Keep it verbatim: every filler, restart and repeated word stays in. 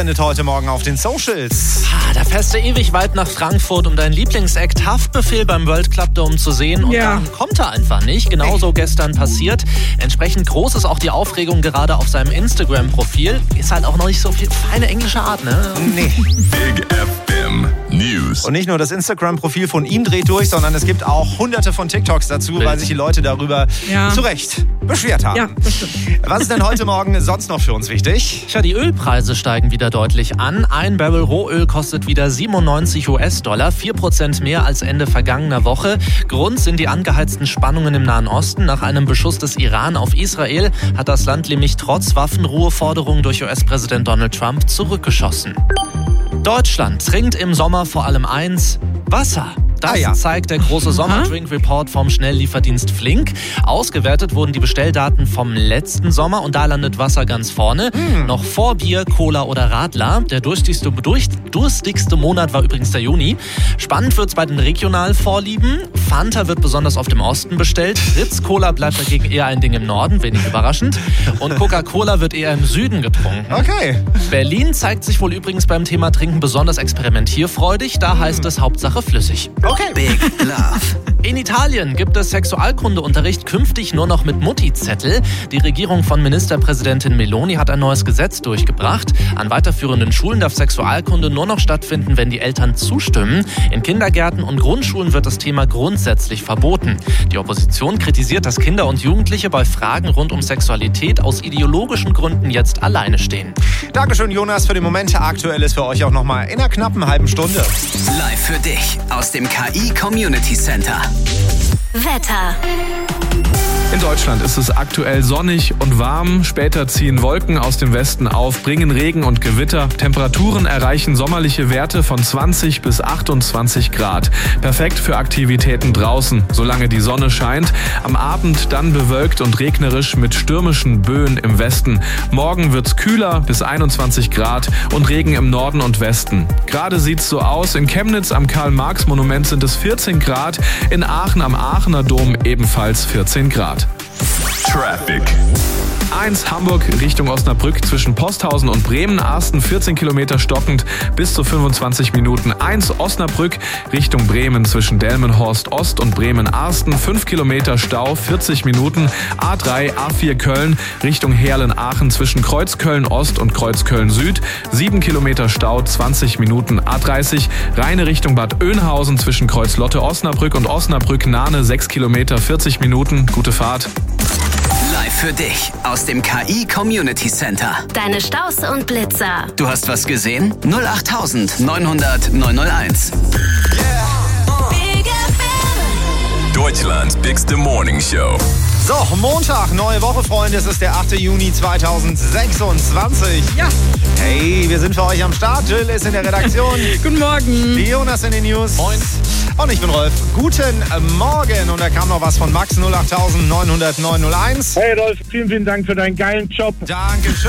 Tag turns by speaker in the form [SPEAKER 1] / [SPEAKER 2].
[SPEAKER 1] Heute Morgen auf den Socials.
[SPEAKER 2] Ah, da fährst du ewig weit nach Frankfurt, um deinen Lieblingsact Haftbefehl beim World Club Dome zu sehen. Und
[SPEAKER 3] ja.
[SPEAKER 2] dann kommt er einfach nicht. Genauso gestern passiert. Entsprechend groß ist auch die Aufregung gerade auf seinem Instagram-Profil. Ist halt auch noch nicht so viel feine englische Art, ne?
[SPEAKER 1] Nee.
[SPEAKER 4] Big F M News.
[SPEAKER 1] Und nicht nur das Instagram-Profil von ihm dreht durch, sondern es gibt auch hunderte von TikToks dazu,
[SPEAKER 2] Bild.
[SPEAKER 1] weil sich die Leute darüber
[SPEAKER 3] Ja.
[SPEAKER 1] zu Recht beschwert haben.
[SPEAKER 3] Ja, das stimmt.
[SPEAKER 1] Was ist denn heute Morgen sonst noch für uns wichtig?
[SPEAKER 2] Tja, die Ölpreise steigen wieder deutlich an. Ein Barrel Rohöl kostet wieder siebenundneunzig US-Dollar, vier Prozent mehr als Ende vergangener Woche. Grund sind die angeheizten Spannungen im Nahen Osten. Nach einem Beschuss des Iran auf Israel hat das Land nämlich trotz Waffenruheforderungen durch U S-Präsident Donald Trump zurückgeschossen. Deutschland trinkt im Sommer vor allem eins: Wasser. Das
[SPEAKER 1] Ah, ja.
[SPEAKER 2] zeigt der große Sommerdrink-Report vom Schnelllieferdienst Flink. Ausgewertet wurden die Bestelldaten vom letzten Sommer und da landet Wasser ganz vorne.
[SPEAKER 1] Mm.
[SPEAKER 2] Noch vor Bier, Cola oder Radler. Der durstigste, durch, durstigste Monat war übrigens der Juni. Spannend wird's bei den Regionalvorlieben. Fanta wird besonders auf dem Osten bestellt. Fritz Cola bleibt dagegen eher ein Ding im Norden, wenig überraschend. Und Coca-Cola wird eher im Süden getrunken.
[SPEAKER 1] Okay.
[SPEAKER 2] Berlin zeigt sich wohl übrigens beim Thema Trinken besonders experimentierfreudig. Da heißt es Hauptsache flüssig.
[SPEAKER 1] Okay.
[SPEAKER 5] Big Love.
[SPEAKER 2] In Italien gibt es Sexualkundeunterricht künftig nur noch mit Mutti-Zettel. Die Regierung von Ministerpräsidentin Meloni hat ein neues Gesetz durchgebracht. An weiterführenden Schulen darf Sexualkunde nur noch stattfinden, wenn die Eltern zustimmen. In Kindergärten und Grundschulen wird das Thema grundsätzlich verboten. Die Opposition kritisiert, dass Kinder und Jugendliche bei Fragen rund um Sexualität aus ideologischen Gründen jetzt alleine stehen.
[SPEAKER 1] Dankeschön, Jonas, für den Moment. Aktuell ist für euch auch nochmal in einer knappen halben Stunde.
[SPEAKER 5] Live für dich aus dem K I Community Center.
[SPEAKER 6] Wetter.
[SPEAKER 7] In Deutschland ist es aktuell sonnig und warm. Später ziehen Wolken aus dem Westen auf, bringen Regen und Gewitter. Temperaturen erreichen sommerliche Werte von zwanzig bis achtundzwanzig Grad. Perfekt für Aktivitäten draußen, solange die Sonne scheint. Am Abend dann bewölkt und regnerisch mit stürmischen Böen im Westen. Morgen wird's kühler bis einundzwanzig Grad und Regen im Norden und Westen. Gerade sieht's so aus. In Chemnitz am Karl-Marx-Monument sind es vierzehn Grad. In Aachen am Aachener Dom ebenfalls vierzehn Grad.
[SPEAKER 4] Traffic.
[SPEAKER 7] eins Hamburg Richtung Osnabrück zwischen Posthausen und Bremen-Arsten vierzehn Kilometer stockend bis zu fünfundzwanzig Minuten. eins Osnabrück Richtung Bremen zwischen Delmenhorst Ost und Bremen-Arsten fünf Kilometer Stau, vierzig Minuten. A drei A vier Köln Richtung Heerlen-Aachen zwischen Kreuzköln Ost und Kreuzköln Süd sieben Kilometer Stau, zwanzig Minuten. A dreißig Rheine Richtung Bad Oeynhausen zwischen Kreuzlotte Osnabrück und Osnabrück-Nahne sechs Kilometer, vierzig Minuten. Gute Fahrt.
[SPEAKER 5] Live für dich aus dem K I Community Center.
[SPEAKER 6] Deine Staus und Blitzer.
[SPEAKER 5] Du hast was gesehen? null acht neunhundert neunhunderteins.
[SPEAKER 6] Big F M.
[SPEAKER 4] Deutschlands Bigste Morning Show.
[SPEAKER 1] So, Montag, neue Woche, Freunde. Es ist der achte Juni zweitausendsechsundzwanzig.
[SPEAKER 3] Ja.
[SPEAKER 1] Hey, wir sind für euch am Start. Jill ist in der Redaktion.
[SPEAKER 3] Guten Morgen.
[SPEAKER 1] Die Jonas in den News.
[SPEAKER 2] Moin.
[SPEAKER 1] Und ich bin Rolf. Guten Morgen. Und da kam noch was von Max null acht neunhundert neunhunderteins.
[SPEAKER 8] Hey Rolf, vielen, vielen Dank für deinen geilen Job.
[SPEAKER 1] Dankeschön.